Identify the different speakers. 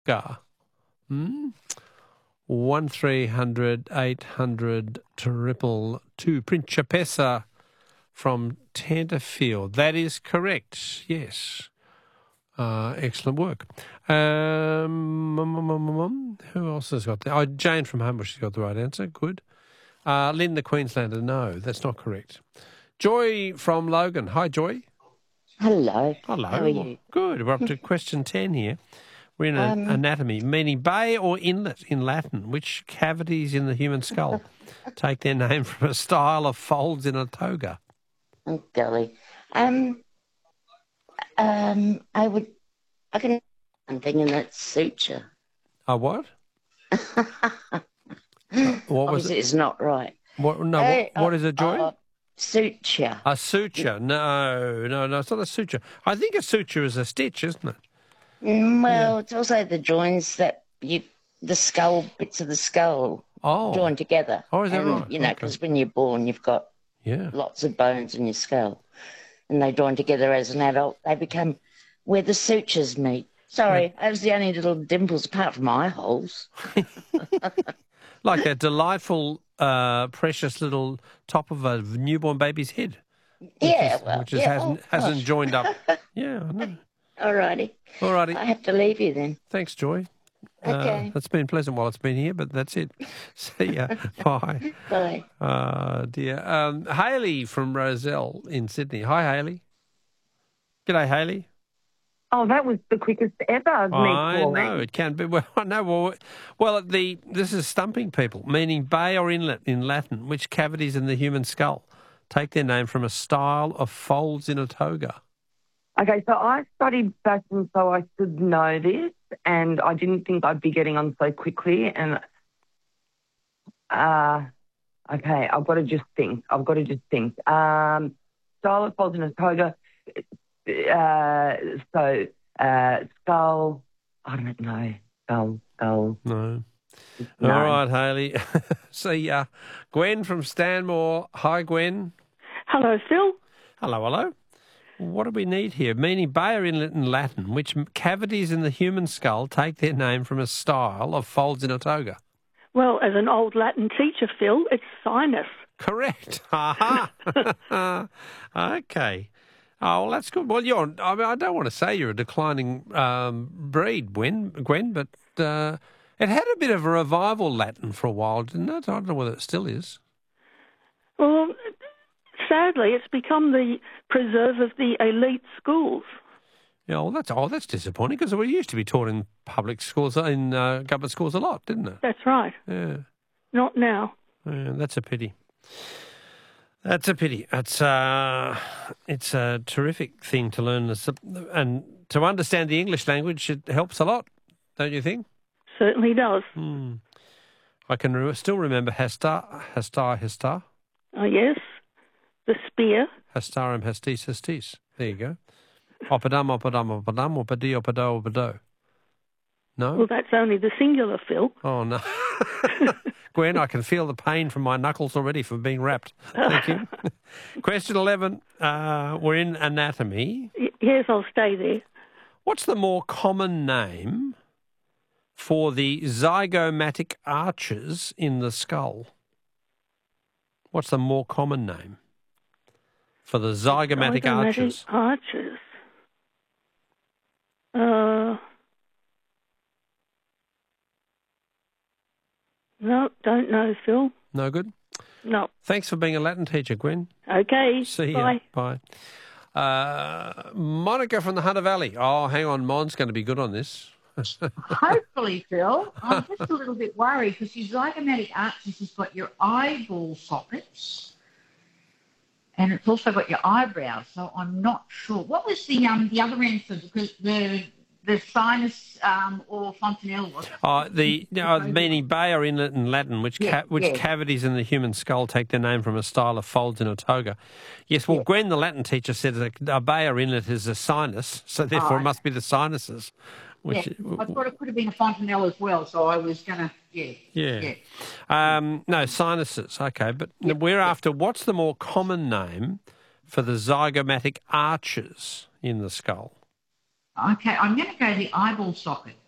Speaker 1: Hmm? 1300 800 222. Principessa from Tenterfield. That is correct. Yes. Excellent work. Who else has got that? Oh, Jane from Homebush has got the right answer. Good. Lynn the Queenslander. No, that's not correct. Joy from Logan. Hi, Joy.
Speaker 2: Hello.
Speaker 1: Hello.
Speaker 2: How are you?
Speaker 1: Good. We're up to question 10 here. We're in anatomy, meaning bay or inlet in Latin. Which cavities in the human skull take their name from a style of folds in a toga?
Speaker 2: Oh, golly. I can one thing, and that's suture.
Speaker 1: A what? What was
Speaker 2: Obviously,
Speaker 1: it?
Speaker 2: it's not right.
Speaker 1: What is it, Joy?
Speaker 2: Suture.
Speaker 1: A suture. No, it's not a suture. I think a suture is a stitch, isn't it?
Speaker 2: Well, It's also the joints that the skull, bits of the skull joined together.
Speaker 1: Oh, is that right?
Speaker 2: You know, because when you're born, you've got lots of bones in your skull, and they join together as an adult. They become where the sutures meet. Sorry, that was the only little dimples apart from eye holes.
Speaker 1: Like a delightful, precious little top of a newborn baby's head. Which hasn't joined up. Yeah, I know.
Speaker 2: All righty. I have to leave you then.
Speaker 1: Thanks, Joy.
Speaker 2: Okay.
Speaker 1: It's been pleasant while it's been here, but that's it. See ya. Bye.
Speaker 2: Bye.
Speaker 1: Dear. Hayley from Rozelle in Sydney. Hi, Hayley. G'day, Hayley.
Speaker 3: Oh, that was the quickest ever of me calling.
Speaker 1: I know, it can be. Well, I know. Well, this is stumping people, meaning bay or inlet in Latin, which cavities in the human skull take their name from a style of folds in a toga.
Speaker 3: Okay, so I studied fashion, so I should know this, and I didn't think I'd be getting on so quickly. And okay, I've got to just think. Style of folds in a toga. Skull. I don't know. Skull.
Speaker 1: No. All right, Hayley. See ya. Gwen from Stanmore. Hi, Gwen.
Speaker 4: Hello, Phil.
Speaker 1: Hello. What do we need here? Meaning bay or inlet in Latin, which cavities in the human skull take their name from a style of folds in a toga.
Speaker 4: Well, as an old Latin teacher, Phil, it's sinus.
Speaker 1: Correct. Aha. Okay. Oh, well, that's good. Well, I don't want to say you're a declining breed, Gwen, but it had a bit of a revival, Latin, for a while, didn't it? I don't know whether it still is.
Speaker 4: Well, sadly, it's become the preserve of the elite schools.
Speaker 1: Yeah, well, that's disappointing because we used to be taught in public schools, in government schools a lot, didn't it?
Speaker 4: That's right.
Speaker 1: Yeah.
Speaker 4: Not now.
Speaker 1: Yeah, that's a pity. That's a pity. It's a terrific thing to learn, and to understand the English language, it helps a lot, don't you think?
Speaker 4: Certainly does.
Speaker 1: I can still remember hastar.
Speaker 4: Oh, yes. The spear.
Speaker 1: Hastarum, hastis. There you go. Opadum, opadi, opado. No?
Speaker 4: Well, that's only the singular, Phil.
Speaker 1: Oh, no. Gwen, I can feel the pain from my knuckles already from being wrapped. Thank you. Question 11. We're in anatomy.
Speaker 4: Yes, I'll stay there.
Speaker 1: What's the more common name for the zygomatic arches in the skull? What's the more common name for the zygomatic arches?
Speaker 4: Arches. No, don't know, Phil.
Speaker 1: No good?
Speaker 4: No.
Speaker 1: Thanks for being a Latin teacher, Gwen.
Speaker 4: Okay.
Speaker 1: See
Speaker 4: ya.
Speaker 1: Bye. Monica from the Hunter Valley. Oh, hang on. Mon's going to be good on this.
Speaker 5: Hopefully, Phil. I'm just a little bit worried because your zygomatic arches has got your eyeball sockets and it's also got your eyebrows, so I'm not sure. What was the other answer? Because the sinus or fontanelle was
Speaker 1: meaning bay or inlet in Latin, which cavities in the human skull take their name from a style of folds in a toga. Yes, well, Gwen, the Latin teacher, said that a bay or inlet is a sinus, so therefore it must be the sinuses.
Speaker 5: I thought it could have been a fontanelle as well, so I was going to,
Speaker 1: no, sinuses, okay, but we're after what's the more common name for the zygomatic arches in the skull?
Speaker 5: Okay, I'm going to go the eyeball socket.